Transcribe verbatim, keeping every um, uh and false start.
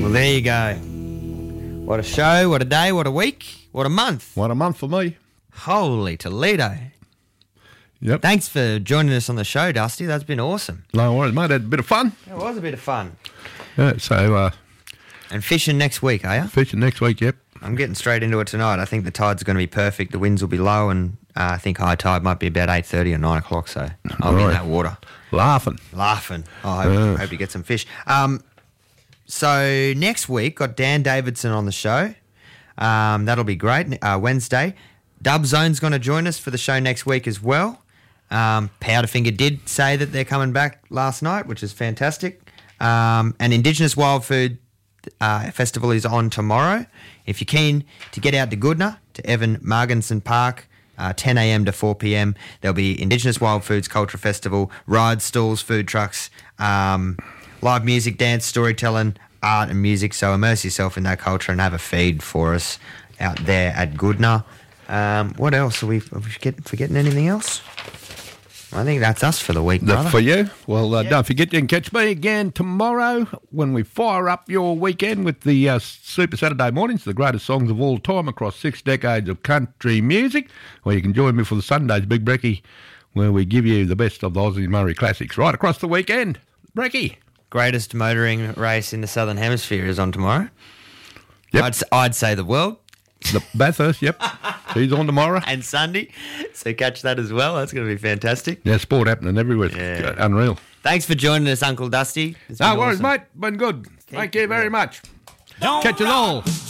Well, there you go. What a show, what a day, what a week, what a month. What a month for me. Holy Toledo. Yep. Thanks for joining us on the show, Dusty. That's been awesome. No worries, mate. Had a bit of fun. It was a bit of fun. Yeah, so, uh, And fishing next week, are you? fishing next week, yep. I'm getting straight into it tonight. I think the tide's going to be perfect. The winds will be low, and uh, I think high tide might be about eight thirty or nine o'clock, so I'll be in Right. that water. Laughing. Laughing. Oh, I hope, Yeah. hope you get some fish. Um, so next week, got Dan Davidson on the show. Um, that'll be great. Uh, Wednesday. Dub Zone's going to join us for the show next week as well. Um, Powderfinger did say that they're coming back last night, which is fantastic. Um, and Indigenous Wild Food uh, Festival is on tomorrow. If you're keen to get out to Goodna, to Evan Marginson Park, uh, ten a.m. to four p.m, there'll be Indigenous Wild Foods Culture Festival, ride stalls, food trucks, um, live music, dance, storytelling, art and music. So immerse yourself in that culture and have a feed for us out there at Goodna. Um, what else? Are we, are we forget, forgetting anything else? I think that's us for the week, brother. That's for you. Well, uh, Yeah. don't forget you can catch me again tomorrow when we fire up your weekend with the uh, Super Saturday Mornings, the greatest songs of all time across six decades of country music. Or you can join me for the Sunday's Big Brekkie, where we give you the best of the Aussie Murray classics right across the weekend. Brekkie. Greatest motoring race in the Southern Hemisphere is on tomorrow. Yep. I'd, I'd say the world. The Bathurst, yep. He's on tomorrow. And Sunday. So catch that as well. That's going to be fantastic. Yeah, sport happening everywhere. Yeah. Unreal. Thanks for joining us, Uncle Dusty. It's been No worries, awesome. mate. Been good. Thank you it very real. much. Don't Catch us all.